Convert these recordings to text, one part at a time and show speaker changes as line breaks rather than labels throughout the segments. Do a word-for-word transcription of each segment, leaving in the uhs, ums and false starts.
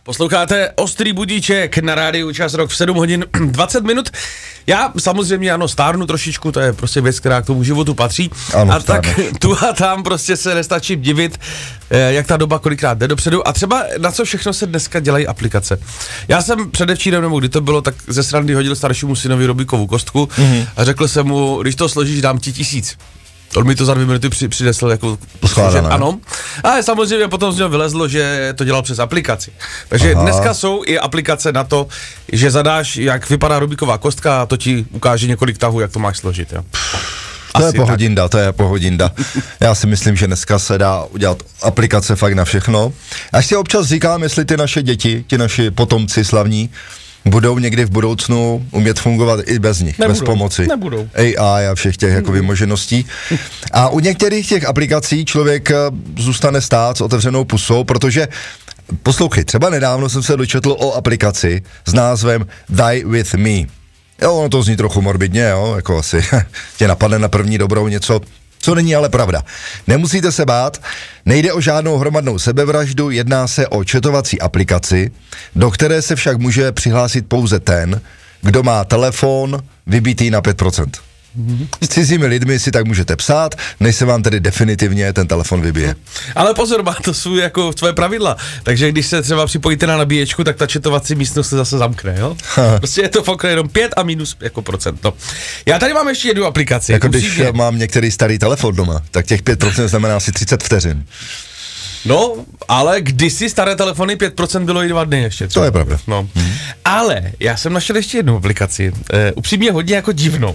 Posloucháte Ostrý budíček na rádiu Čas Rock v sedm hodin dvacet minut. Já samozřejmě ano, stárnu trošičku, to je prostě věc, která k tomu životu patří.
Ano,
a
stárneš.
tak tu a tam prostě se nestačím divit, jak ta doba kolikrát jde dopředu. A třeba na co všechno se dneska dělají aplikace. Já jsem předevčírem, nebo kdy to bylo, tak ze srandy hodil staršímu synovi Rubikovu kostku mm-hmm. a řekl jsem mu, když to složíš, dám ti tisíc. On mi to za dvě minuty při, přinesl jako složen, ano. A samozřejmě potom z něho vylezlo, že to dělal přes aplikaci. Takže Aha. dneska jsou i aplikace na to, že zadáš, jak vypadá Rubiková kostka a to ti ukáže několik tahů, jak to máš složit. Jo.
To je pohodinda, to je pohodinda. Já si myslím, že dneska se dá udělat aplikace fakt na všechno. Až si občas říkám, jestli ty naše děti, ti naši potomci slavní, budou někdy v budoucnu umět fungovat i bez nich,
nebudou,
bez pomoci.
Nebudou.
A I a všech těch jako vymožeností. A u některých těch aplikací člověk zůstane stát s otevřenou pusou, protože poslouchej, třeba nedávno jsem se dočetl o aplikaci s názvem Die With Me. Jo, ono to zní trochu morbidně, jo, jako asi tě napadne na první dobrou něco, co není ale pravda. Nemusíte se bát, nejde o žádnou hromadnou sebevraždu, jedná se o chatovací aplikaci, do které se však může přihlásit pouze ten, kdo má telefon vybitý na pět procent. S cizími lidmi si tak můžete psát, než se vám tedy definitivně ten telefon vybije.
Ale pozor, má to svůj jako tvoje pravidla. Takže když se třeba připojíte na nabíječku, tak ta chatovací místnost se zase zamkne, jo? Prostě je to fakt jenom pět a minus jako procent. No. Já tady mám ještě jednu aplikaci.
Jako když mě... mám některý starý telefon doma, tak těch pět procent znamená asi třicet vteřin.
No, ale kdysi staré telefony pět procent bylo i dva dny ještě. Třeba.
To je pravda.
No. Mm. Ale já jsem našel ještě jednu aplikaci, e, upřímně hodně jako divnou.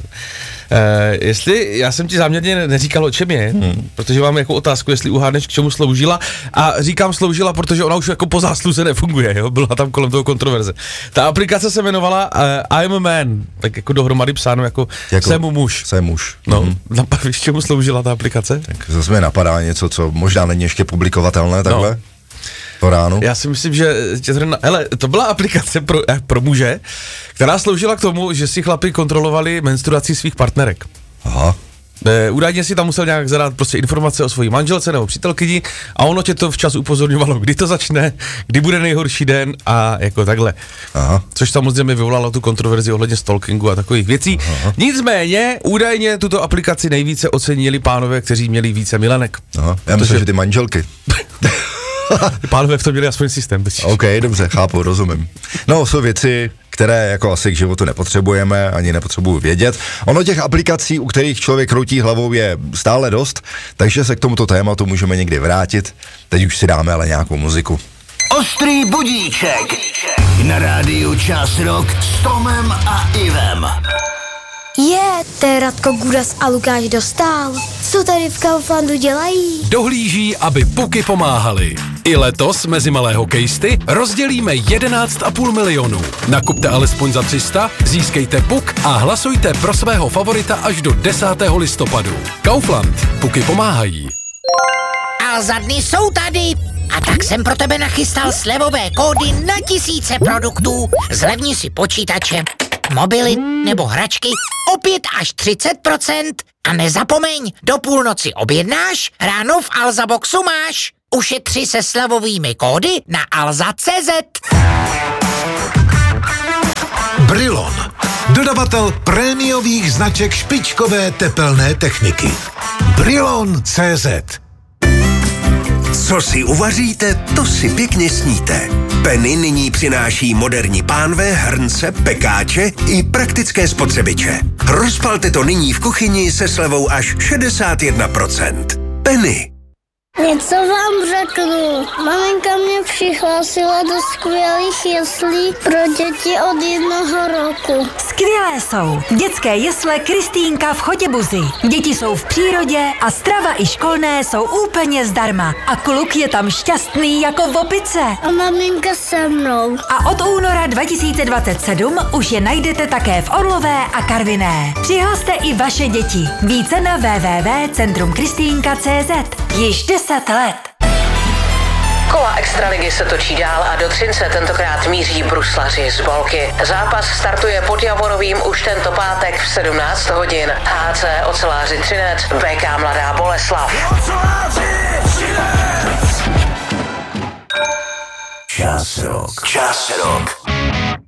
E, jestli, já jsem ti záměrně neříkal, o čem je, hmm. protože mám jako otázku, jestli uhádneš, k čemu sloužila, a říkám sloužila, protože ona už jako po zásluze nefunguje, jo? Byla tam kolem toho kontroverze. Ta aplikace se jmenovala uh, I'm a Man, tak jako dohromady psáno jako, jako jsem muž.
Jsem muž.
No, hmm. napadvíš, čemu sloužila ta aplikace?
Tak zase mi napadá něco, co možná není ještě publikovatelné takhle. No. Po ránu.
Já si myslím, že hele, to byla aplikace pro, eh, pro muže, která sloužila k tomu, že si chlapi kontrolovali menstruaci svých partnerek.
Aha.
E, údajně si tam musel nějak zadat prostě informace o svojí manželce nebo přítelkyni a ono tě to včas upozorňovalo, kdy to začne, kdy bude nejhorší den a jako takhle.
Aha.
Což samozřejmě vyvolalo tu kontroverzi ohledně stalkingu a takových věcí. Aha. Nicméně, údajně tuto aplikaci nejvíce ocenili pánové, kteří měli více milenek.
Aha. Já myslím, že ty manželky.
Pánové v tom měli aspoň systém. Teď.
OK, dobře, chápu, rozumím. No, jsou věci, které jako asi k životu nepotřebujeme, ani nepotřebuju vědět. Ono těch aplikací, u kterých člověk kroutí hlavou, je stále dost, takže se k tomuto tématu můžeme někdy vrátit. Teď už si dáme ale nějakou muziku.
Ostrý budíček na rádiu Čas Rock s Tomem a Ivem.
Je, to je Radko Gudas a Lukáš Dostál. Co tady v Kauflandu dělají?
Dohlíží, aby puky pomáhaly. I letos mezi malé hokejisty rozdělíme jedenáct a půl milionu. Nakupte alespoň za tři sta, získejte puk a hlasujte pro svého favorita až do desátého listopadu. Kaufland. Puky pomáhají.
A za dny jsou tady. A tak jsem pro tebe nachystal slevové kódy na tisíce produktů. Zlevni si počítače, mobily nebo hračky o pět až třicet procent. A nezapomeň, do půlnoci objednáš, ráno v Alza Boxu máš. Ušetři se slevovými kódy na alza tečka cé zet.
Brilon, dodavatel prémiových značek špičkové tepelné techniky. Brilon tečka cé zet.
Co si uvaříte, to si pěkně sníte. Penny nyní přináší moderní pánve, hrnce, pekáče i praktické spotřebiče. Rozpalte to nyní v kuchyni se slevou až šedesát jedna procent. Penny.
Něco vám řeknu. Maminka mě přihlásila do skvělých jeslí pro děti od jednoho roku.
Skvělé jsou dětské jesle Kristýnka v Chotěbuzi. Děti jsou v přírodě a strava i školné jsou úplně zdarma. A kluk je tam šťastný jako v opice.
A maminka se mnou.
A od února dva tisíce dvacet sedm už je najdete také v Orlové a Karviné. Přihlaste i vaše děti. Více na w w w tečka centrum kristýnka tečka cé zet. Již deset let.
Kola extraligy se točí dál a do Třince tentokrát míří bruslaři z Bolky. Zápas startuje pod Javorovým už tento pátek v sedmnáct hodin. H C Oceláři Třinec, B K Mladá Boleslav.
Čas rok. Čas rok.